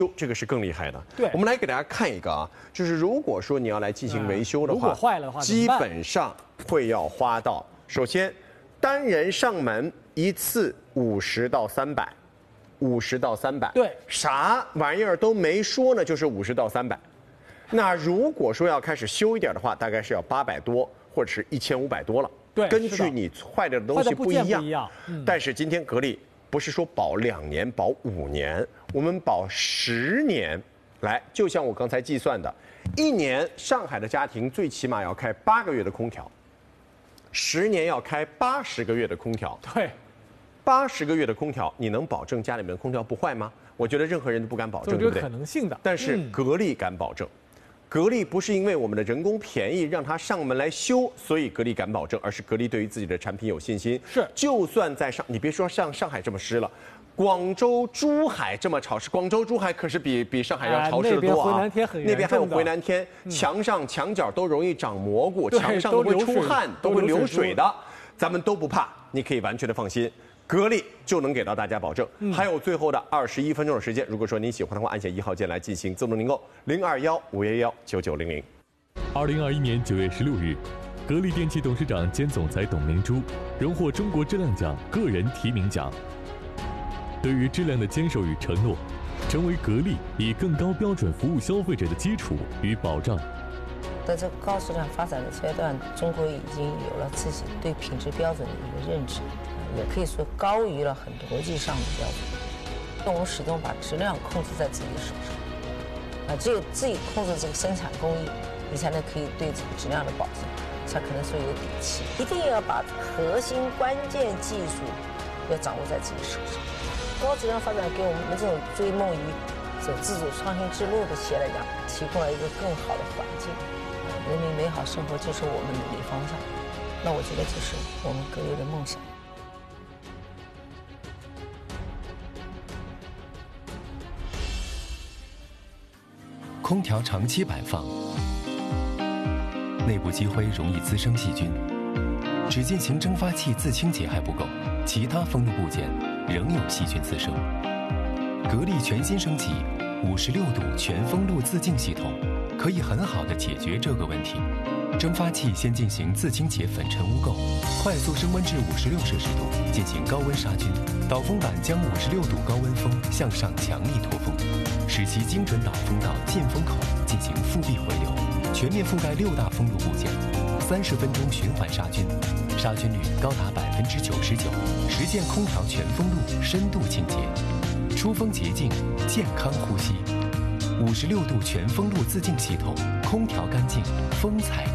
这个是更厉害的。 对， 我们来给大家看一个啊，就是如果说你要来进行维修的话， 如果坏了的话， 基本上会要花到，首先单人上门一次50到300，50到300。 对， 啥玩意儿都没说呢，就是50到300。那如果说要开始修一点的话，大概是要800多，或者是1500多了。 对， 根据你坏的东西不一样。但是今天格力不是说保2年、保5年，我们保10年。来，就像我刚才计算的，1年上海的家庭最起码要开8个月的空调，10年要开80个月的空调。 对 ，80个月的空调，你能保证家里面的空调不坏吗？我觉得任何人都不敢保证，对不对？ 可能性的。 但是格力敢保证。格力不是因为我们的人工便宜让他上门来修，所以格力敢保证，而是格力对于自己的产品有信心。 是， 就算在你别说像上海这么湿了，广州、珠海这么潮湿，广州、珠海可是比上海要潮湿多啊。那边还有回南天，墙上墙角都容易长蘑菇，墙上都会出汗，都会流水的，咱们都不怕，你可以完全的放心。格力就能给到大家保证。还有最后的21分钟的时间，如果说您喜欢的话，按下1号键来进行自动订购，021-511-9900。 2021年9月16日，格力电器董事长兼总裁董明珠荣获中国质量奖个人提名奖。对于质量的坚守与承诺，成为格力以更高标准服务消费者的基础与保障。 在这个高质量发展的阶段，中国已经有了自己对品质标准的一个认知。也可以说高于了很多国际上的标准。我们始终把质量控制在自己的手上，只有自己控制这个生产工艺，你才能可以对这个质量的保证，才可能说有底气。一定要把核心关键技术要掌握在自己手上。高质量发展给我们这种追梦于走自主创新之路的企业来讲，提供了一个更好的环境。人民美好生活就是我们努力方向。那我觉得这是我们格力的梦想。 空调长期摆放，内部积灰容易滋生细菌，只进行蒸发器自清洁还不够，其他封路部件仍有细菌滋生。格力全新升级56度全封路自净系统，可以很好的解决这个问题。蒸发器先进行自清洁粉尘污垢，快速升温至56摄氏度，进行高温杀菌。导风板将56度高温风向上强力托风，使其精准导风到进风口进行复闭回流，全面覆盖6大封路部件，30分钟循环杀菌，杀菌率高达99%，实现空调全封路深度清洁，出风洁净，健康呼吸。56度全封路自净系统，空调干净，风采。